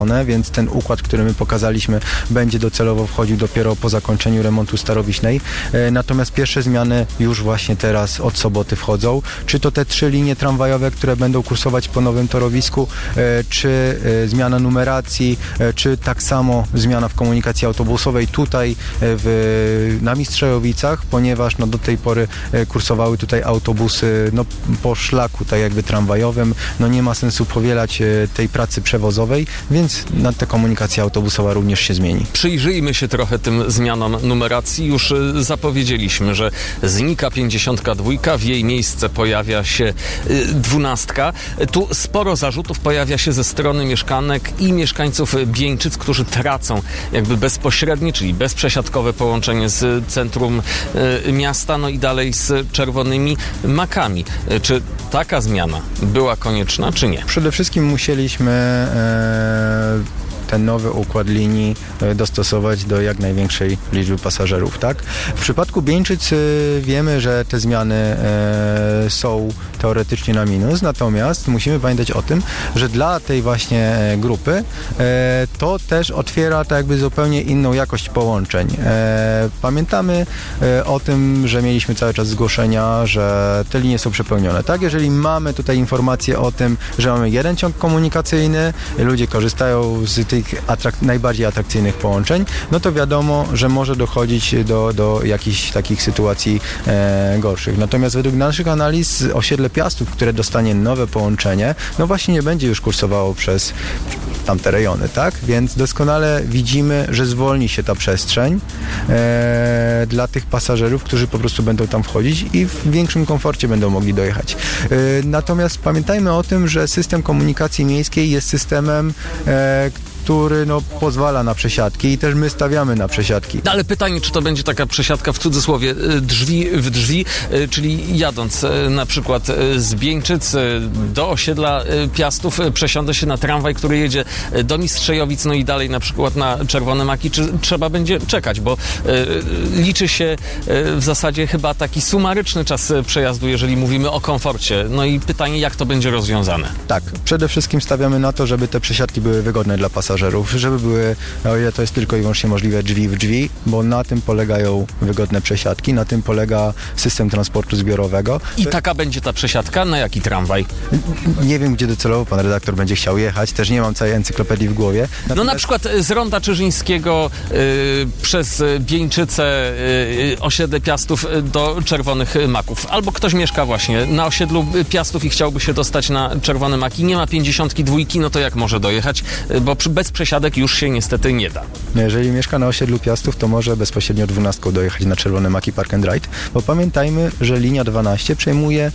więc ten układ, który my pokazaliśmy, będzie docelowo wchodził dopiero po zakończeniu remontu Starowiśnej. Natomiast pierwsze zmiany już właśnie teraz od soboty wchodzą. Czy to te 3 linie tramwajowe, które będą kursować po nowym torowisku, czy zmiana numeracji, czy tak samo zmiana w komunikacji autobusowej tutaj na Mistrzejowicach, ponieważ do tej pory kursowały tutaj autobusy po szlaku tak jakby tramwajowym. Nie ma sensu powielać tej pracy przewozowej, więc ta komunikacja autobusowa również się zmieni. Przyjrzyjmy się trochę tym zmianom numeracji. Już zapowiedzieliśmy, że znika 52, w jej miejsce pojawia się 12. Tu sporo zarzutów pojawia się ze strony mieszkanek i mieszkańców Bieńczyc, którzy tracą jakby bezpośrednie, czyli bezprzesiadkowe połączenie z centrum miasta, i dalej z Czerwonymi Makami. Czy taka zmiana była konieczna, czy nie? Przede wszystkim musieliśmy ten nowy układ linii dostosować do jak największej liczby pasażerów, tak? W przypadku Bieńczyc wiemy, że te zmiany są teoretycznie na minus, natomiast musimy pamiętać o tym, że dla tej właśnie grupy to też otwiera tak jakby zupełnie inną jakość połączeń. Pamiętamy o tym, że mieliśmy cały czas zgłoszenia, że te linie są przepełnione, tak? Jeżeli mamy tutaj informację o tym, że mamy jeden ciąg komunikacyjny, ludzie korzystają z tych najbardziej atrakcyjnych połączeń, to wiadomo, że może dochodzić do jakichś takich sytuacji gorszych. Natomiast według naszych analiz osiedle Piastów, które dostanie nowe połączenie, właśnie nie będzie już kursowało przez tamte rejony, tak? Więc doskonale widzimy, że zwolni się ta przestrzeń dla tych pasażerów, którzy po prostu będą tam wchodzić i w większym komforcie będą mogli dojechać. Natomiast pamiętajmy o tym, że system komunikacji miejskiej jest systemem, który pozwala na przesiadki i też my stawiamy na przesiadki. Ale pytanie, czy to będzie taka przesiadka w cudzysłowie drzwi w drzwi, czyli jadąc na przykład z Bieńczyc do osiedla Piastów, przesiądę się na tramwaj, który jedzie do Mistrzejowic, i dalej na przykład na Czerwone Maki, czy trzeba będzie czekać, bo liczy się w zasadzie chyba taki sumaryczny czas przejazdu, jeżeli mówimy o komforcie. I pytanie, jak to będzie rozwiązane? Tak, przede wszystkim stawiamy na to, żeby te przesiadki były wygodne dla pasażerów, żeby były, o ile to jest tylko i wyłącznie możliwe, drzwi w drzwi, bo na tym polegają wygodne przesiadki, na tym polega system transportu zbiorowego. I taka będzie ta przesiadka? Na jaki tramwaj? Nie wiem, gdzie docelowo pan redaktor będzie chciał jechać, też nie mam całej encyklopedii w głowie. Na przykład z Ronda Czyżyńskiego przez Bieńczyce, osiedle Piastów do Czerwonych Maków. Albo ktoś mieszka właśnie na osiedlu Piastów i chciałby się dostać na Czerwone Maki, nie ma 52, to jak może dojechać? Bo bez przesiadek już się niestety nie da. Jeżeli mieszka na osiedlu Piastów, to może bezpośrednio 12 dojechać na Czerwone Maki Park and Ride, bo pamiętajmy, że linia 12 przejmuje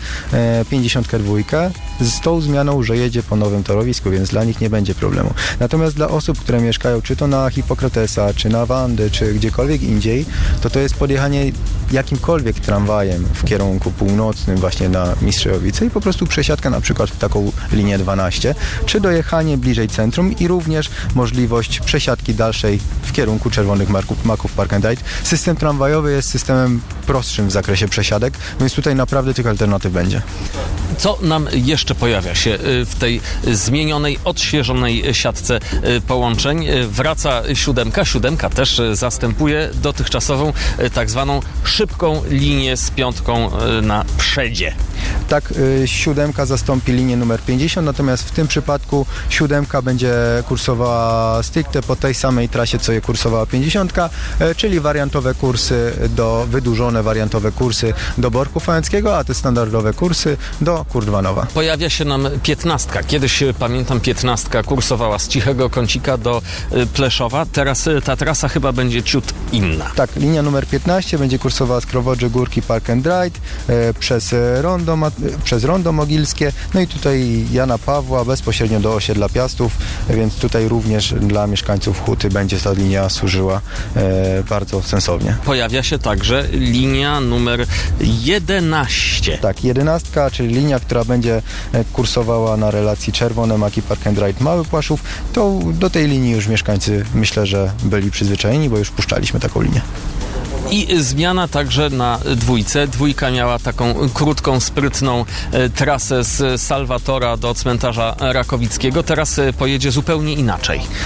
52 z tą zmianą, że jedzie po nowym torowisku, więc dla nich nie będzie problemu. Natomiast dla osób, które mieszkają czy to na Hipokratesa, czy na Wandy, czy gdziekolwiek indziej, to jest podjechanie jakimkolwiek tramwajem w kierunku północnym właśnie na Mistrzejowice i po prostu przesiadka na przykład w taką linię 12, czy dojechanie bliżej centrum i również możliwość przesiadki dalszej w kierunku Czerwonych Maków Park and Ride. System tramwajowy jest systemem prostszym w zakresie przesiadek, więc tutaj naprawdę tych alternatyw będzie. Co nam jeszcze pojawia się w tej zmienionej, odświeżonej siatce połączeń? Wraca 7. 7 też zastępuje dotychczasową tak zwaną szybką linię z 5 na przedzie. Tak, 7 zastąpi linię numer 50, natomiast w tym przypadku 7 będzie kursowała stricte po tej samej trasie, co je kursowała 50, czyli wariantowe kursy wydłużone wariantowe kursy do Borku Fałęckiego, a te standardowe kursy do Kurdwanowa. Pojawia się nam 15. Kiedyś, pamiętam, 15 kursowała z Cichego Kącika do Pleszowa. Teraz ta trasa chyba będzie ciut inna. Tak, linia numer 15 będzie kursowała z Krowodrzy Górki Park and Ride przez Rondo Mogilskie, i tutaj Jana Pawła bezpośrednio do osiedla Piastów, więc tutaj również dla mieszkańców Huty będzie ta linia służyła bardzo sensownie. Pojawia się także linia numer 11. Tak, 11, czyli linia, która będzie kursowała na relacji Czerwone Maki Park and Ride Mały Płaszów, to do tej linii już mieszkańcy myślę, że byli przyzwyczajeni, bo już puszczaliśmy taką linię. I zmiana także na dwójce. Dwójka miała taką krótką, sprytną trasę z Salwatora do cmentarza Rakowickiego. Teraz pojedzie zupełnie inaczej.